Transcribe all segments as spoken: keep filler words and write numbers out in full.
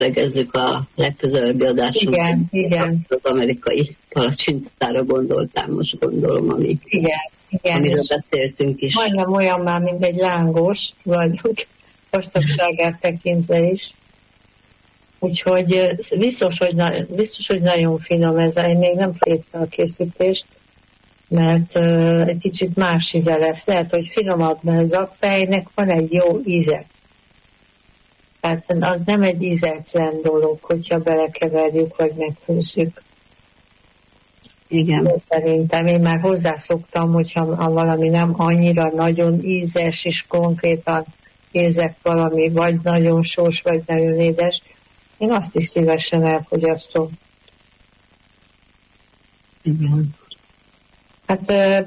előlegezzük a legközelebbi adásunkat. Igen, igen. Az amerikai palacsintára gondoltál, most gondolom, ami, igen, igen, amiről beszéltünk is. Majdnem olyan már, mint egy lángos, vagy vastagságát tekintve is. Úgyhogy biztos, hogy, na, biztos, hogy nagyon finom ez. Én még nem fejeztem a készítést, mert uh, egy kicsit más íze lesz. Lehet, hogy finomabb, mert az zappelynek van egy jó íze. Tehát az nem egy ízetlen dolog, hogyha belekeverjük, vagy megfőzzük. Igen. De szerintem én már hozzászoktam, hogyha ha valami nem annyira nagyon ízes, és konkrétan érzek valami, vagy nagyon sós, vagy nagyon édes, én azt is szívesen elfogyasztom. Igen. Hát e,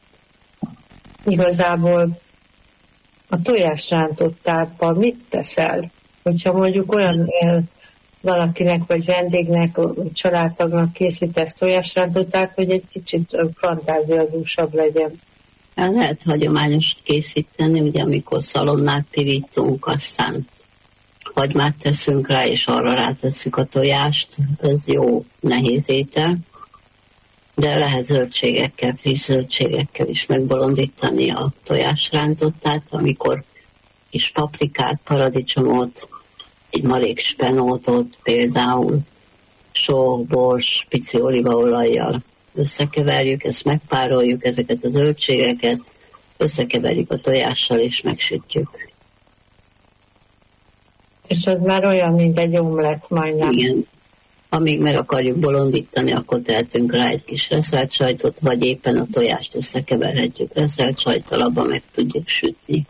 igazából a tojásrántottában mit teszel? Hogyha mondjuk olyan e, valakinek, vagy vendégnek, vagy családtagnak készítesz tojásrántottát, hogy egy kicsit fantáziadúsabb legyen. Lehet hagyományos készíteni, ugye amikor szalonnát pirítunk, aztán hagymát teszünk rá, és arra rátesszük a tojást. Ez jó, nehéz étel. De lehet zöldségekkel, friss zöldségekkel is megbolondítani a tojásrántottát, amikor kis paprikát, paradicsomot, egy marék spenótot például, só, bors, pici olívaolajjal összekeverjük, ezt megpároljuk, ezeket a zöldségeket, összekeverjük a tojással és megsütjük. És az már olyan, mint egy omlett majdnem. Igen. Amíg meg akarjuk bolondítani, akkor tehetünk rá egy kis reszelt sajtot, vagy éppen a tojást összekeverhetjük reszelt sajttal, abban meg tudjuk sütni.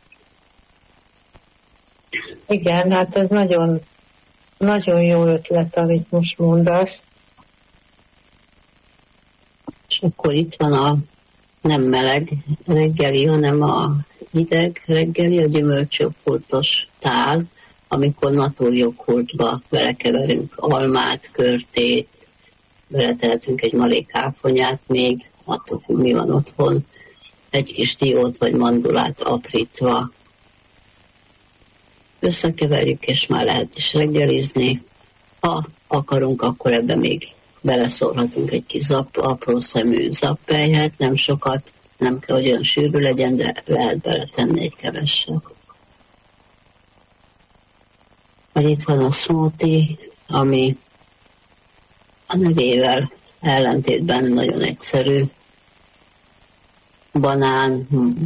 Igen, hát ez nagyon, nagyon jó ötlet, amit most mondasz. És akkor itt van a nem meleg reggeli, hanem a hideg reggeli, a gyümölcsjoghurtos tál, amikor naturjoghurtba belekeverünk almát, körtét, beletehetünk egy marék áfonyát még, attól függ, mi van otthon, egy kis diót vagy mandulát aprítva. Összekeverjük, és már lehet is reggelizni. Ha akarunk, akkor ebbe még beleszórhatunk egy kis zap, apró szemű zappelyhet, nem sokat, nem kell, hogy olyan sűrű legyen, de lehet beletenni egy keveset. Vagy itt van a smoothie, ami a nevével ellentétben nagyon egyszerű. Banán,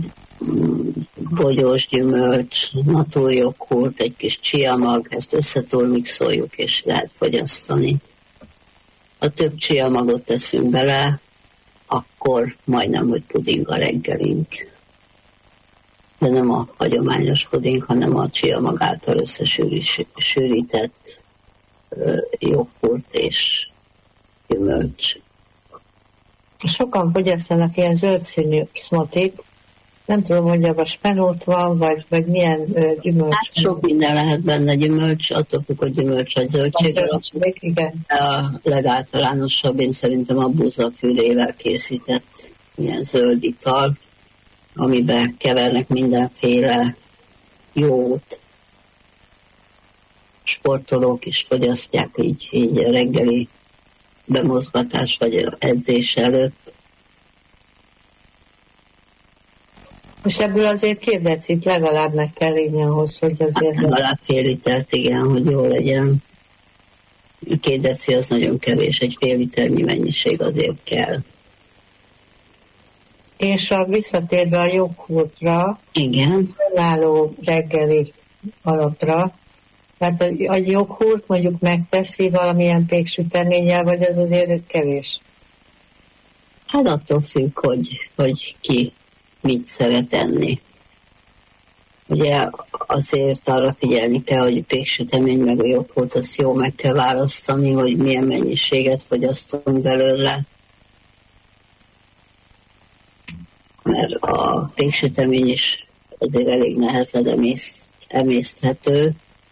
bogyós gyümölcs, naturjoghurt, egy kis csiamag, ezt összetúlmixoljuk és lehet fogyasztani. Ha több csiamagot teszünk bele, akkor majdnem, hogy puding a reggelink. De nem a hagyományos puding, hanem a csiamag által összesűrített joghurt és gyümölcs. Sokan fogyasztanak ilyen zöldszínű szmotit. Nem tudom, hogy abban spenót van, vagy, vagy milyen uh, gyümölcs. Hát sok minden lehet benne gyümölcs, attól függ, hogy gyümölcs vagy zöldség. zöldség igen. A legáltalánosabb, én szerintem a búzafűrével készített ilyen zöld ital, amiben kevernek mindenféle jót. Sportolók is fogyasztják így, így a reggeli bemozgatás vagy edzés előtt. És ebből azért két decit legalább meg kell inni ahhoz, hogy azért... Hát legalább fél litert, igen, hogy jó legyen. Két deci az nagyon kevés, egy fél liternyi mennyiség azért kell. És a visszatérve a joghurtra, igen, önálló reggeli alapra, tehát a joghurt mondjuk megteszi valamilyen péksüteménnyel, vagy az azért kevés? Hát attól függ, hogy, hogy ki mit szeret enni. Ugye azért arra figyelni kell, hogy a péksütemény meg a joghurt, azt jó meg kell választani, hogy milyen mennyiséget fogyasztunk belőle. Mert a péksütemény is azért elég nehezen emészt, emészthető.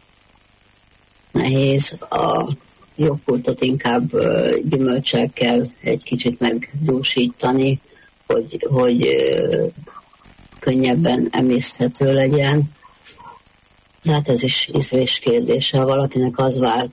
Nehéz. A joghurtot inkább gyümölcsel kell egy kicsit megdúsítani, hogy, hogy könnyebben emészthető legyen. Hát ez is ízlés kérdése. Ha valakinek az vált